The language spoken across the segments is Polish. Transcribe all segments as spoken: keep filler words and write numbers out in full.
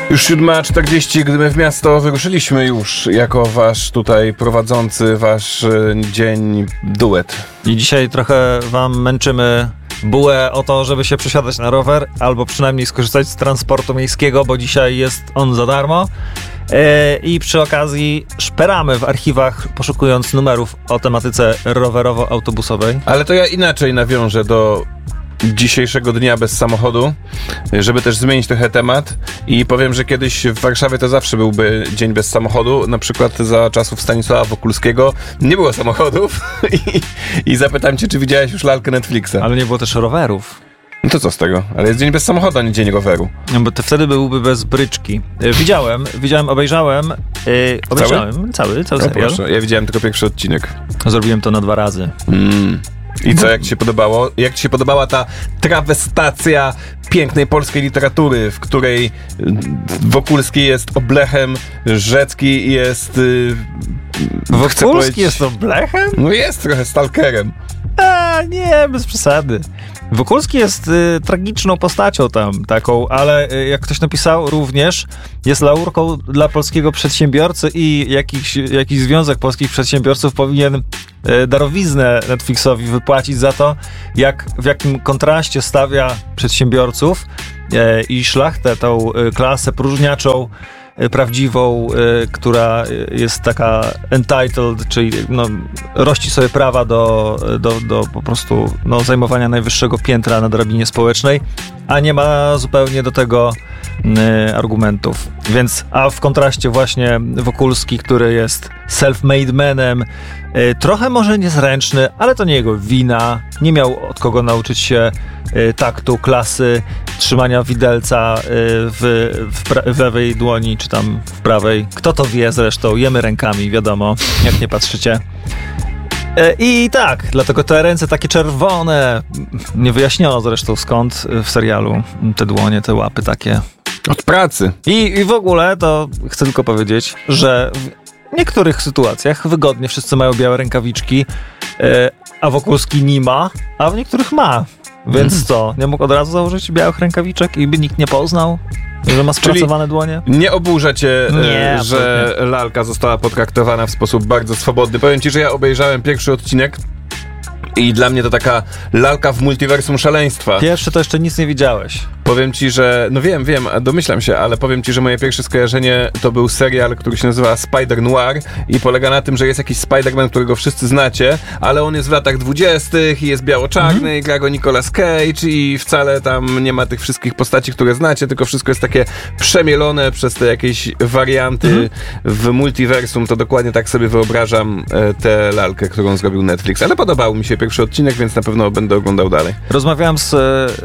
Już siódma czterdzieści, gdy my w miasto wyruszyliśmy już jako wasz tutaj prowadzący, wasz y, dzień duet. I dzisiaj trochę wam męczymy bułę o to, żeby się przesiadać na rower, albo przynajmniej skorzystać z transportu miejskiego, bo dzisiaj jest on za darmo. Yy, I przy okazji szperamy w archiwach, poszukując numerów o tematyce rowerowo-autobusowej. Ale to ja inaczej nawiążę do dzisiejszego dnia bez samochodu, żeby też zmienić trochę temat i powiem, że kiedyś w Warszawie to zawsze byłby dzień bez samochodu, na przykład za czasów Stanisława Wokulskiego nie było samochodów i, i zapytam cię, czy widziałeś już lalkę Netflixa. Ale nie było też rowerów. No to co z tego? Ale jest dzień bez samochodu, a nie dzień roweru. No bo to wtedy byłby bez bryczki. Yy, widziałem, widziałem, obejrzałem, yy, obejrzałem cały, cały, cały no serial. Proszę. Ja widziałem tylko pierwszy odcinek. Zrobiłem to na dwa razy. Mm. I co, jak ci się podobało? Jak ci się podobała ta trawestacja pięknej polskiej literatury, w której Wokulski jest oblechem, Rzecki jest... Yy, Wokulski jest oblechem? No jest trochę stalkerem. A, nie, bez przesady. Wokulski jest y, tragiczną postacią tam taką, ale y, jak ktoś napisał również, jest laurką dla polskiego przedsiębiorcy i jakiś, jakiś związek polskich przedsiębiorców powinien y, darowiznę Netflixowi wypłacić za to, jak, w jakim kontraście stawia przedsiębiorców y, i szlachtę, tą y, klasę próżniaczą, prawdziwą, y, która jest taka entitled, czyli no, rości sobie prawa do, do, do po prostu no, zajmowania najwyższego piętra na drabinie społecznej, a nie ma zupełnie do tego y, argumentów. Więc, a w kontraście właśnie Wokulski, który jest self-made manem, y, trochę może niezręczny, ale to nie jego wina, nie miał od kogo nauczyć się y, taktu, klasy, trzymania widelca y, w, w, pra- w lewej dłoni, czy tam w prawej. Kto to wie zresztą, jemy rękami, wiadomo, jak nie patrzycie. Y, I tak, dlatego te ręce takie czerwone, nie wyjaśniono zresztą skąd w serialu te dłonie, te łapy takie. Od pracy. I, i w ogóle to chcę tylko powiedzieć, że w niektórych sytuacjach wygodnie wszyscy mają białe rękawiczki, y, a Wokulski nie ma, a w niektórych ma. Więc mm. co, nie mógł od razu założyć białych rękawiczek i by nikt nie poznał, że ma spracowane Czyli dłonie? Nie oburza cię, nie, e, że nie. lalka została potraktowana w sposób bardzo swobodny. Powiem ci, że ja obejrzałem pierwszy odcinek i dla mnie to taka lalka w multiversum szaleństwa. Pierwszy to jeszcze nic nie widziałeś. Powiem ci, że... No wiem, wiem, domyślam się, ale powiem ci, że moje pierwsze skojarzenie to był serial, który się nazywa Spider Noir i polega na tym, że jest jakiś Spider-Man, którego wszyscy znacie, ale on jest w latach dwudziestych i jest biało-czarny, mm-hmm. i gra go Nicolas Cage i wcale tam nie ma tych wszystkich postaci, które znacie, tylko wszystko jest takie przemielone przez te jakieś warianty mm-hmm. w multiversum. To dokładnie tak sobie wyobrażam e, tę lalkę, którą zrobił Netflix. Ale podobał mi się pierwszy odcinek, więc na pewno będę oglądał dalej. Rozmawiałem z,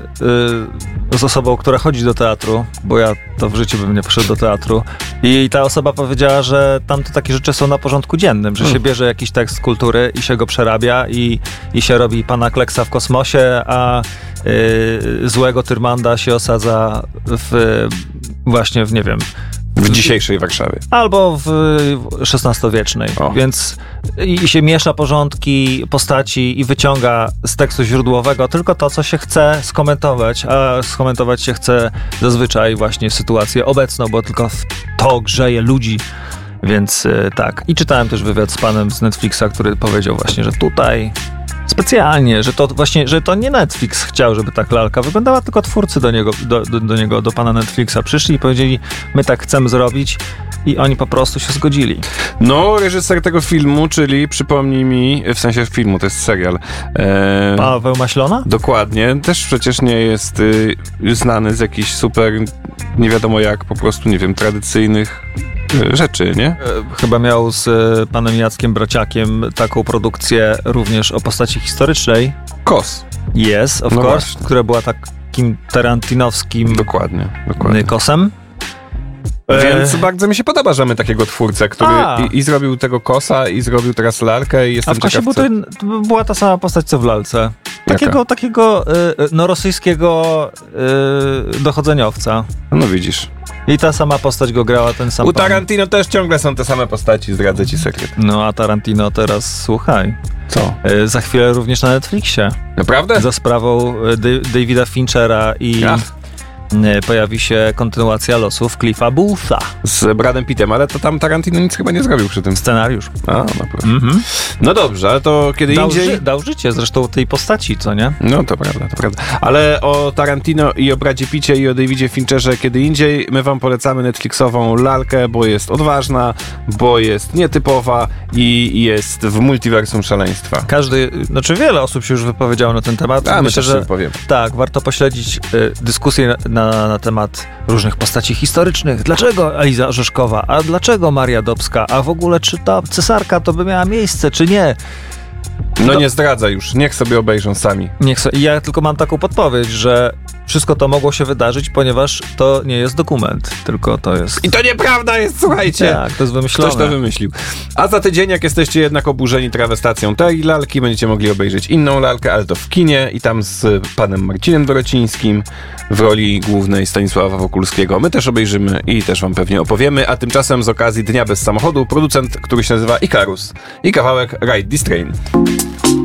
yy, z osobą, która chodzi do teatru, bo ja to w życiu bym nie poszedł do teatru i ta osoba powiedziała, że tam to takie rzeczy są na porządku dziennym, że mm. się bierze jakiś tekst kultury i się go przerabia i, i się robi pana Kleksa w kosmosie, a yy, złego Tyrmanda się osadza w właśnie w, nie wiem, w dzisiejszej Warszawie. Albo w szesnastowiecznej. O. Więc i się miesza porządki postaci i wyciąga z tekstu źródłowego tylko to, co się chce skomentować, a skomentować się chce zazwyczaj właśnie sytuację obecną, bo tylko to grzeje ludzi. Więc tak. I czytałem też wywiad z panem z Netflixa, który powiedział właśnie, że tutaj specjalnie, że to właśnie, że to nie Netflix chciał, żeby ta lalka wyglądała, tylko twórcy do niego, do, do, do niego, do pana Netflixa przyszli i powiedzieli, my tak chcemy zrobić i oni po prostu się zgodzili. No, reżyser tego filmu, czyli przypomnij mi, w sensie filmu, to jest serial. E, Paweł Maślona? Dokładnie. Też przecież nie jest y, znany z jakichś super, nie wiadomo jak, po prostu, nie wiem, tradycyjnych rzeczy, nie? Chyba miał z panem Jackiem Braciakiem taką produkcję również o postaci historycznej. Kos. Yes, of no course, właśnie. która była takim tarantinowskim dokładnie, dokładnie. kosem. Więc e... bardzo mi się podoba, że mamy takiego twórcę, który i, i zrobił tego kosa, i zrobił teraz lalkę i jestem A w kosie ciekaw, co... to była ta sama postać, co w lalce. Takiego, Jaka? takiego no, rosyjskiego y, dochodzeniowca. No widzisz. I ta sama postać go grała, ten sam U pan. Tarantino też ciągle są te same postaci, zdradzę ci sekret. No a Tarantino teraz, słuchaj. Co? Y, za chwilę również na Netflixie. Naprawdę? Za sprawą y, D- Davida Finchera i... Ach. y, pojawi się kontynuacja losów Cliffa Bootha. Z Bradem Pittem, ale to tam Tarantino nic chyba nie zrobił przy tym. Scenariusz. A, no proszę. Mhm. No dobrze, ale to kiedy Dał, indziej... ży- dał życie zresztą tej postaci, co nie? No to prawda, to prawda. Ale o Tarantino i o Bradzie Pitcie i o Davidzie Fincherze kiedy indziej my wam polecamy Netflixową lalkę, bo jest odważna, bo jest nietypowa i jest w multiversum szaleństwa. Każdy, znaczy wiele osób się już wypowiedziało na ten temat. A my Myślę, też że że... powiem. tak, warto pośledzić y, dyskusję na, na, na temat różnych postaci historycznych. Dlaczego Eliza Orzeszkowa? A dlaczego Maria Dobska? A w ogóle czy ta cesarka to by miała miejsce, czy nie? No nie zdradza już, niech sobie obejrzą sami. Niech so, ja tylko mam taką podpowiedź, że wszystko to mogło się wydarzyć, ponieważ to nie jest dokument, tylko to jest... I to nieprawda jest, słuchajcie! Tak, to jest wymyślone. Ktoś to wymyślił. A za tydzień, jak jesteście jednak oburzeni trawestacją tej lalki, będziecie mogli obejrzeć inną lalkę, ale to w kinie i tam z panem Marcinem Dorocińskim w roli głównej Stanisława Wokulskiego. My też obejrzymy i też wam pewnie opowiemy, a tymczasem z okazji Dnia Bez Samochodu producent, który się nazywa Ikarus i kawałek Ride This Train.